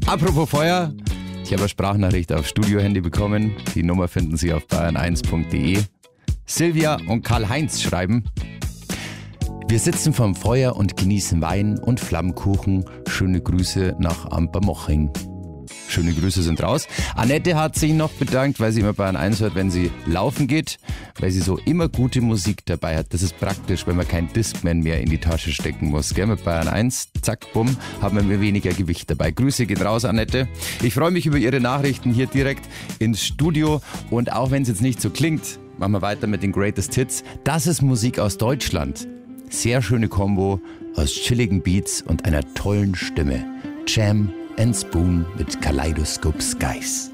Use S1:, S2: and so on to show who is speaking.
S1: Apropos Feuer, ich habe eine Sprachnachricht auf Studiohandy bekommen. Die Nummer finden Sie auf bayern1.de. Silvia und Karl-Heinz schreiben: Wir sitzen vorm Feuer und genießen Wein und Flammkuchen. Schöne Grüße nach Ampermoching. Schöne Grüße sind raus. Annette hat sich noch bedankt, weil sie immer Bayern 1 hört, wenn sie laufen geht, weil sie so immer gute Musik dabei hat. Das ist praktisch, wenn man kein Discman mehr in die Tasche stecken muss. Gell? Mit Bayern 1, zack, bumm, haben wir weniger Gewicht dabei. Grüße geht raus, Annette. Ich freue mich über Ihre Nachrichten hier direkt ins Studio. Und auch wenn es jetzt nicht so klingt, machen wir weiter mit den Greatest Hits. Das ist Musik aus Deutschland. Sehr schöne Kombo aus chilligen Beats und einer tollen Stimme. Jam and Spoon mit Kaleidoscope Skies.